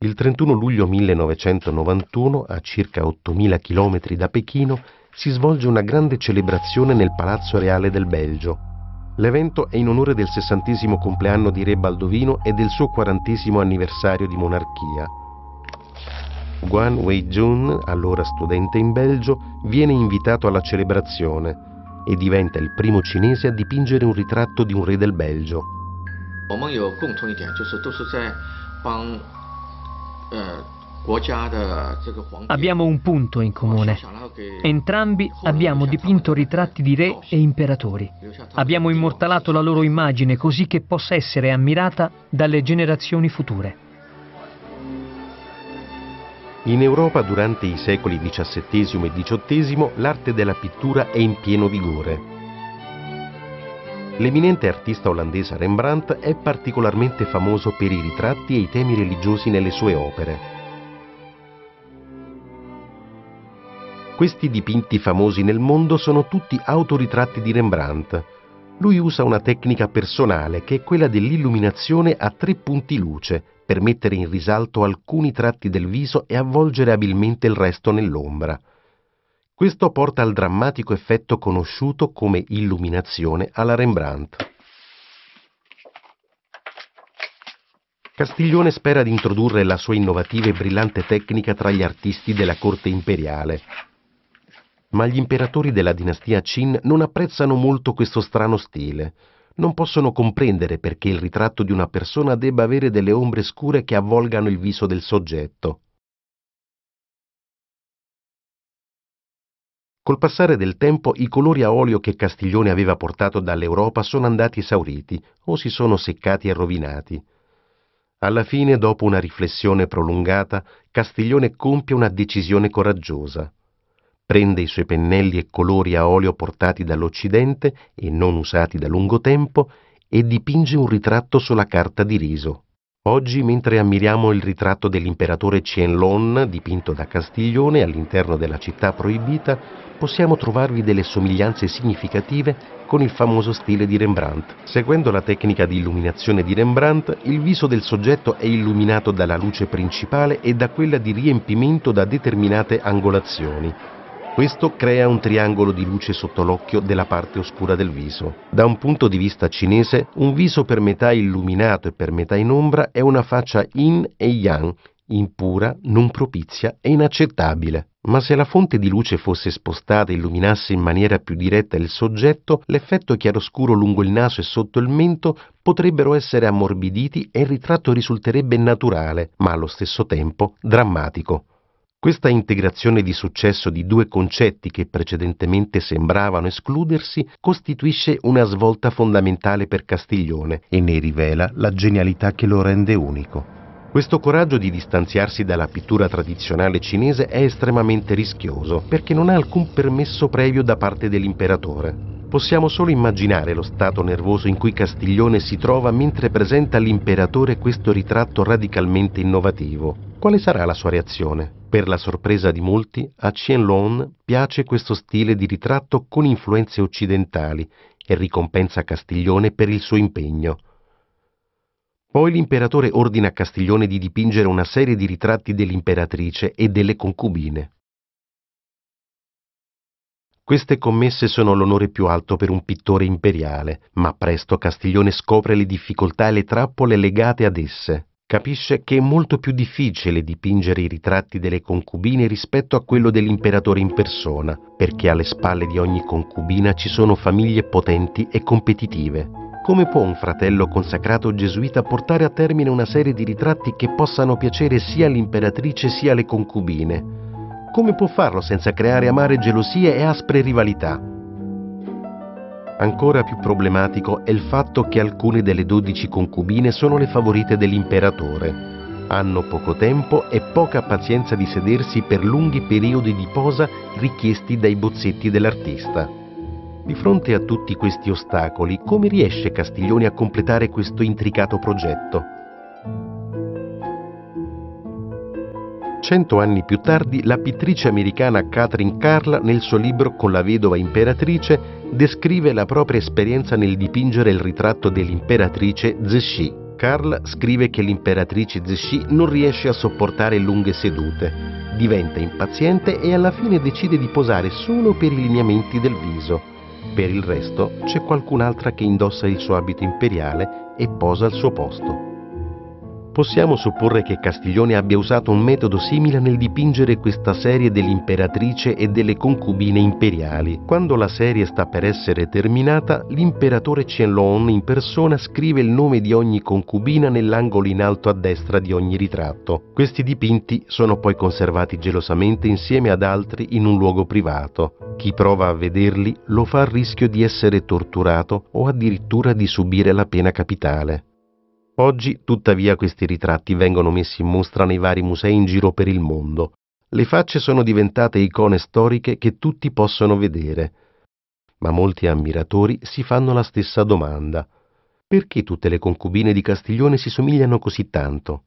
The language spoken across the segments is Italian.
Il 31 luglio 1991, a circa 8.000 chilometri da Pechino, si svolge una grande celebrazione nel Palazzo Reale del Belgio. L'evento è in onore del 60° compleanno di Re Baldovino e del suo 40° anniversario di monarchia. Guan Weijun, allora studente in Belgio, viene invitato alla celebrazione e diventa il primo cinese a dipingere un ritratto di un re del Belgio. Abbiamo un punto in comune. Entrambi abbiamo dipinto ritratti di re e imperatori. Abbiamo immortalato la loro immagine così che possa essere ammirata dalle generazioni future. In Europa, durante i secoli XVII e XVIII, l'arte della pittura è in pieno vigore. L'eminente artista olandese Rembrandt è particolarmente famoso per i ritratti e i temi religiosi nelle sue opere. Questi dipinti famosi nel mondo sono tutti autoritratti di Rembrandt. Lui usa una tecnica personale che è quella dell'illuminazione a 3 punti luce per mettere in risalto alcuni tratti del viso e avvolgere abilmente il resto nell'ombra. Questo porta al drammatico effetto conosciuto come illuminazione alla Rembrandt. Castiglione spera di introdurre la sua innovativa e brillante tecnica tra gli artisti della corte imperiale. Ma gli imperatori della dinastia Qin non apprezzano molto questo strano stile. Non possono comprendere perché il ritratto di una persona debba avere delle ombre scure che avvolgano il viso del soggetto. Col passare del tempo i colori a olio che Castiglione aveva portato dall'Europa sono andati esauriti o si sono seccati e rovinati. Alla fine, dopo una riflessione prolungata, Castiglione compie una decisione coraggiosa. Prende i suoi pennelli e colori a olio portati dall'Occidente e non usati da lungo tempo e dipinge un ritratto sulla carta di riso. Oggi, mentre ammiriamo il ritratto dell'imperatore Qianlong dipinto da Castiglione all'interno della città proibita, possiamo trovarvi delle somiglianze significative con il famoso stile di Rembrandt. Seguendo la tecnica di illuminazione di Rembrandt, il viso del soggetto è illuminato dalla luce principale e da quella di riempimento da determinate angolazioni. Questo crea un triangolo di luce sotto l'occhio della parte oscura del viso. Da un punto di vista cinese, un viso per metà illuminato e per metà in ombra è una faccia yin e yang, impura, non propizia e inaccettabile. Ma se la fonte di luce fosse spostata e illuminasse in maniera più diretta il soggetto, l'effetto chiaroscuro lungo il naso e sotto il mento potrebbero essere ammorbiditi e il ritratto risulterebbe naturale, ma allo stesso tempo drammatico. Questa integrazione di successo di 2 concetti che precedentemente sembravano escludersi costituisce una svolta fondamentale per Castiglione e ne rivela la genialità che lo rende unico. Questo coraggio di distanziarsi dalla pittura tradizionale cinese è estremamente rischioso perché non ha alcun permesso previo da parte dell'imperatore. Possiamo solo immaginare lo stato nervoso in cui Castiglione si trova mentre presenta all'imperatore questo ritratto radicalmente innovativo. Quale sarà la sua reazione? Per la sorpresa di molti, a Qianlong piace questo stile di ritratto con influenze occidentali e ricompensa Castiglione per il suo impegno. Poi l'imperatore ordina a Castiglione di dipingere una serie di ritratti dell'imperatrice e delle concubine. Queste commesse sono l'onore più alto per un pittore imperiale, ma presto Castiglione scopre le difficoltà e le trappole legate ad esse. Capisce che è molto più difficile dipingere i ritratti delle concubine rispetto a quello dell'imperatore in persona, perché alle spalle di ogni concubina ci sono famiglie potenti e competitive. Come può un fratello consacrato gesuita portare a termine una serie di ritratti che possano piacere sia all'imperatrice sia alle concubine? Come può farlo senza creare amare gelosie e aspre rivalità? Ancora più problematico è il fatto che alcune delle 12 concubine sono le favorite dell'imperatore. Hanno poco tempo e poca pazienza di sedersi per lunghi periodi di posa richiesti dai bozzetti dell'artista. Di fronte a tutti questi ostacoli, come riesce Castiglione a completare questo intricato progetto? 100 anni più tardi, la pittrice americana Catherine Carl, nel suo libro Con la vedova imperatrice, descrive la propria esperienza nel dipingere il ritratto dell'imperatrice Cixi. Karl scrive che l'imperatrice Cixi non riesce a sopportare lunghe sedute, diventa impaziente e alla fine decide di posare solo per i lineamenti del viso. Per il resto c'è qualcun'altra che indossa il suo abito imperiale e posa al suo posto. Possiamo supporre che Castiglione abbia usato un metodo simile nel dipingere questa serie dell'imperatrice e delle concubine imperiali. Quando la serie sta per essere terminata, l'imperatore Qianlong in persona scrive il nome di ogni concubina nell'angolo in alto a destra di ogni ritratto. Questi dipinti sono poi conservati gelosamente insieme ad altri in un luogo privato. Chi prova a vederli lo fa a rischio di essere torturato o addirittura di subire la pena capitale. Oggi, tuttavia, questi ritratti vengono messi in mostra nei vari musei in giro per il mondo. Le facce sono diventate icone storiche che tutti possono vedere. Ma molti ammiratori si fanno la stessa domanda. Perché tutte le concubine di Castiglione si somigliano così tanto?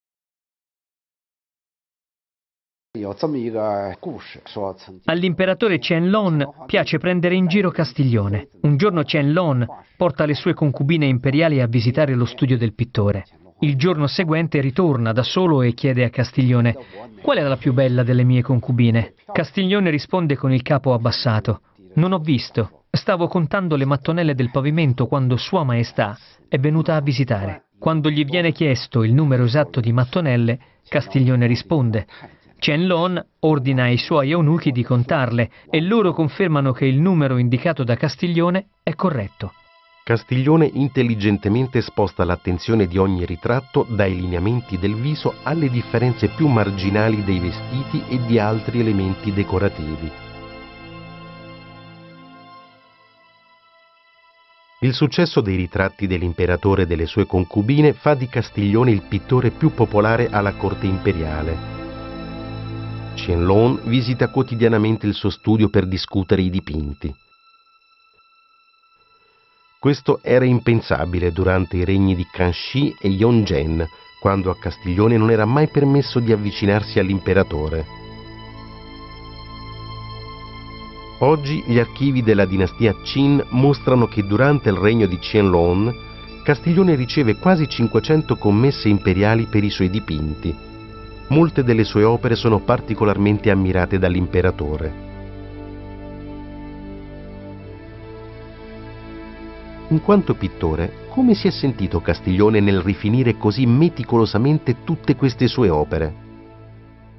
All'imperatore Qianlong piace prendere in giro Castiglione. Un giorno Qianlong porta le sue concubine imperiali a visitare lo studio del pittore. Il giorno seguente ritorna da solo e chiede a Castiglione: «Qual è la più bella delle mie concubine?» Castiglione risponde con il capo abbassato: «Non ho visto. Stavo contando le mattonelle del pavimento quando Sua Maestà è venuta a visitare». Quando gli viene chiesto il numero esatto di mattonelle, Castiglione risponde: Qianlong ordina ai suoi eunuchi di contarle e loro confermano che il numero indicato da Castiglione è corretto. Castiglione intelligentemente sposta l'attenzione di ogni ritratto dai lineamenti del viso alle differenze più marginali dei vestiti e di altri elementi decorativi. Il successo dei ritratti dell'imperatore e delle sue concubine fa di Castiglione il pittore più popolare alla corte imperiale. Qianlong visita quotidianamente il suo studio per discutere i dipinti. Questo era impensabile durante i regni di Kangxi e Yongzheng, quando a Castiglione non era mai permesso di avvicinarsi all'imperatore. Oggi gli archivi della dinastia Qin mostrano che durante il regno di Qianlong, Castiglione riceve quasi 500 commesse imperiali per i suoi dipinti. Molte delle sue opere sono particolarmente ammirate dall'imperatore. In quanto pittore, come si è sentito Castiglione nel rifinire così meticolosamente tutte queste sue opere?